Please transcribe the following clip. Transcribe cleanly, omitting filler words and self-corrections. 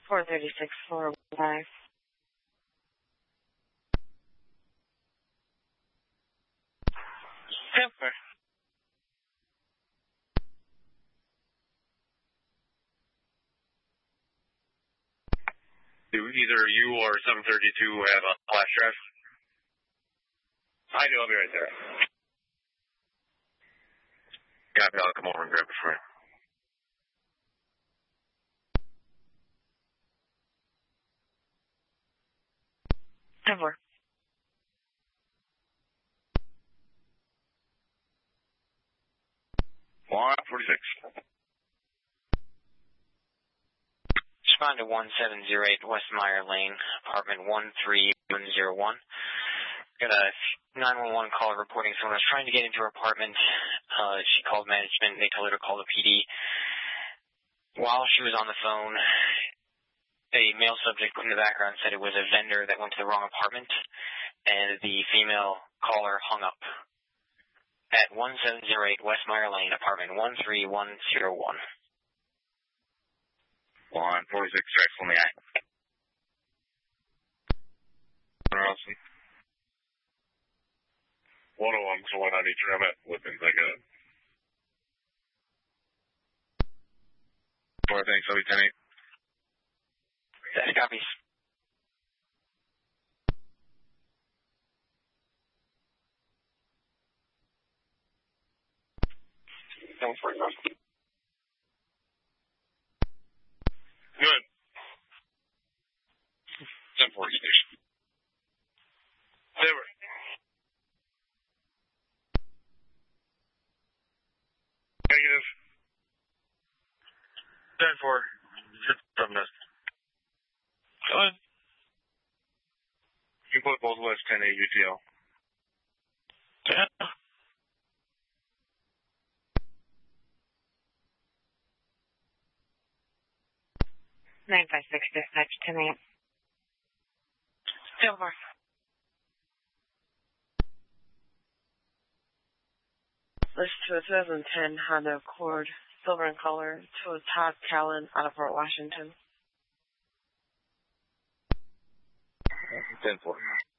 436 415. Temper. Do either you or 732 have a flash drive? I do. I'll be right there. Copy. I'll come over and grab it for you. Temper. One 46. Respond to 1708 West Meyer Lane, apartment 13101. Got a 911 call reporting someone was trying to get into her apartment. She called management. They told her to call the PD. While she was on the phone, a male subject in the background said it was a vendor that went to the wrong apartment, and the female caller hung up at 1708 West Meyer Lane, apartment 13101. 146 strikes on the eye. Awesome. 101, so why not each room at Woodman's? I got it. Four, thanks. I'll be 10-8. That copies. Don't worry about it. Good. 10-4 station. Never. Negative. 10-4. Just from this. Go ahead. You can put both lists 10-8 UTL. 10. 956 dispatch 10-8. Silver. List to a 2010 Honda Accord, silver in color, to a Todd Callan out of Fort Washington. 10-4.